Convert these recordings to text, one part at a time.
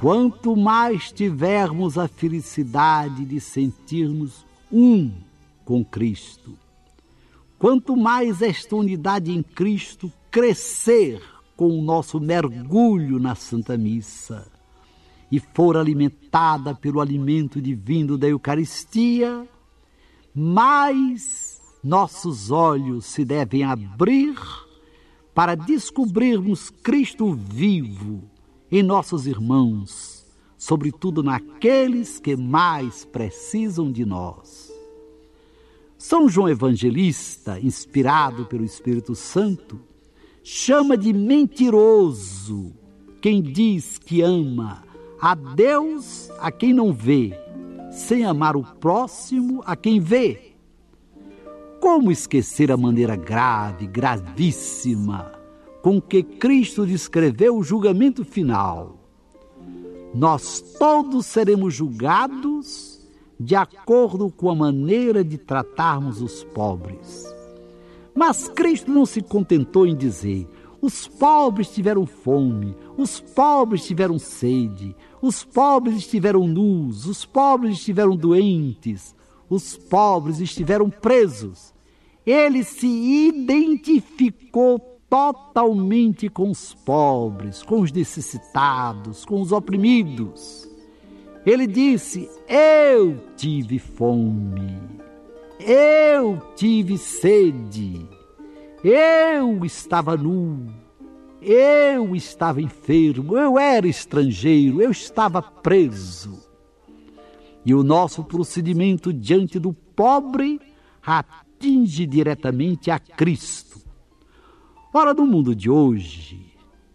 Quanto mais tivermos a felicidade de sentirmos um com Cristo, quanto mais esta unidade em Cristo crescer com o nosso mergulho na Santa Missa e for alimentada pelo alimento divino da Eucaristia, mais nossos olhos se devem abrir para descobrirmos Cristo vivo em nossos irmãos, sobretudo naqueles que mais precisam de nós. São João Evangelista, inspirado pelo Espírito Santo, chama de mentiroso quem diz que ama a Deus a quem não vê, sem amar o próximo a quem vê. Como esquecer a maneira grave, gravíssima, com que Cristo descreveu o julgamento final? Nós todos seremos julgados de acordo com a maneira de tratarmos os pobres. Mas Cristo não se contentou em dizer: os pobres tiveram fome, os pobres tiveram sede, os pobres estiveram nus, os pobres estiveram doentes, os pobres estiveram presos. Ele se identificou totalmente com os pobres, com os necessitados, com os oprimidos. Ele disse: eu tive fome, eu tive sede, eu estava nu, eu estava enfermo, eu era estrangeiro, eu estava preso. E o nosso procedimento diante do pobre atinge diretamente a Cristo. Ora, no mundo de hoje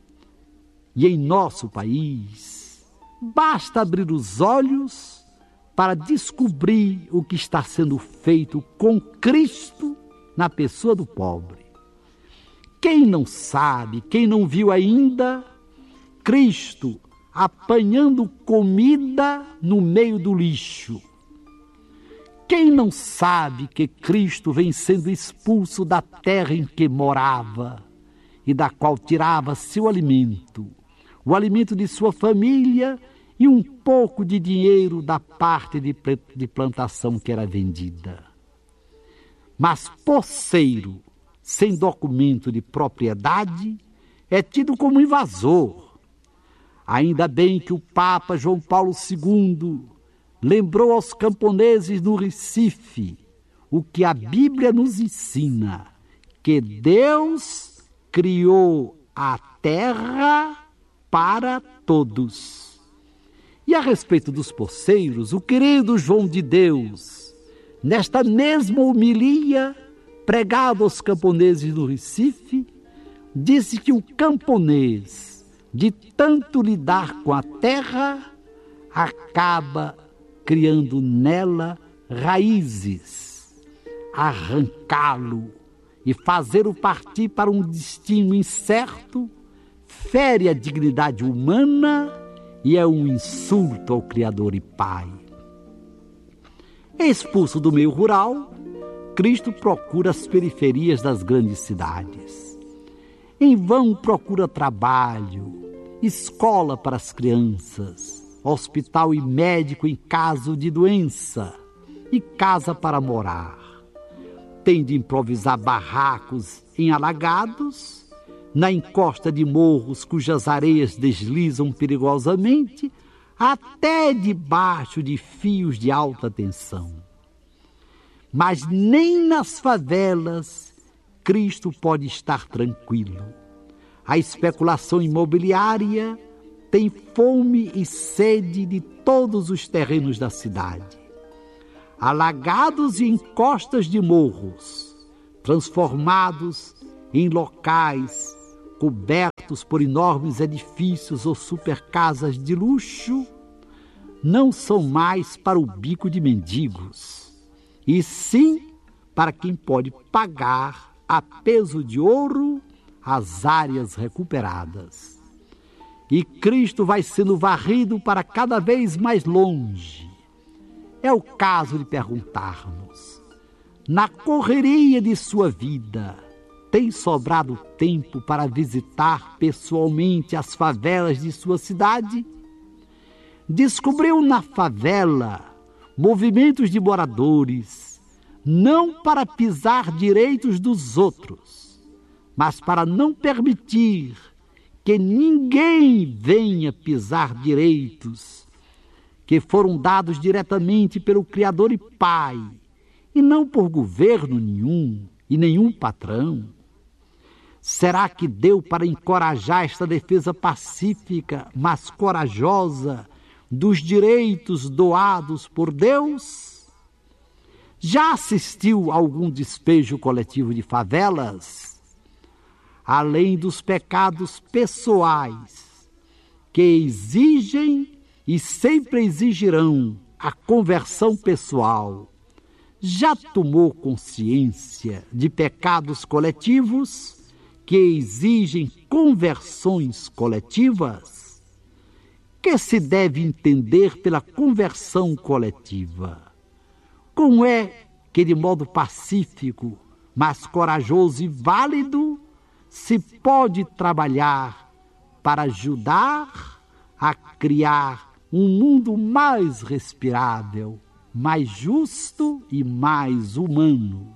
e em nosso país, basta abrir os olhos para descobrir o que está sendo feito com Cristo na pessoa do pobre. Quem não sabe, quem não viu ainda, Cristo apanhando comida no meio do lixo? Quem não sabe que Cristo vem sendo expulso da terra em que morava e da qual tirava seu alimento, o alimento de sua família e um pouco de dinheiro da parte de plantação que era vendida? Mas poceiro, sem documento de propriedade, é tido como invasor. Ainda bem que o Papa João Paulo II lembrou aos camponeses no Recife o que a Bíblia nos ensina, que Deus criou a terra para todos. E a respeito dos poceiros, o querido João de Deus, nesta mesma homilia pregado aos camponeses do Recife, disse que o camponês, de tanto lidar com a terra, acaba criando nela raízes. Arrancá-lo e fazê-lo partir para um destino incerto fere a dignidade humana e é um insulto ao Criador e Pai. Expulso do meio rural, Cristo procura as periferias das grandes cidades. Em vão procura trabalho, escola para as crianças, hospital e médico em caso de doença e casa para morar. Tem de improvisar barracos em alagados, na encosta de morros cujas areias deslizam perigosamente, até debaixo de fios de alta tensão. Mas nem nas favelas Cristo pode estar tranquilo. A especulação imobiliária tem fome e sede de todos os terrenos da cidade. Alagados e encostas de morros, transformados em locais cobertos por enormes edifícios ou supercasas de luxo, não são mais para o bico de mendigos, e sim para quem pode pagar a peso de ouro as áreas recuperadas. E Cristo vai sendo varrido para cada vez mais longe. É o caso de perguntarmos: na correria de sua vida, tem sobrado tempo para visitar pessoalmente as favelas de sua cidade? descobriu na favela movimentos de moradores, não para pisar direitos dos outros, mas para não permitir que ninguém venha pisar direitos que foram dados diretamente pelo Criador e Pai, e não por governo nenhum e nenhum patrão. Será que deu para encorajar esta defesa pacífica, mas corajosa, dos direitos doados por Deus? Já assistiu a algum despejo coletivo de favelas? Além dos pecados pessoais, que exigem e sempre exigirão a conversão pessoal, já tomou consciência de pecados coletivos que exigem conversões coletivas? Que se deve entender pela conversão coletiva? Como é que, de modo pacífico, mas corajoso e válido, se pode trabalhar para ajudar a criar um mundo mais respirável, mais justo e mais humano?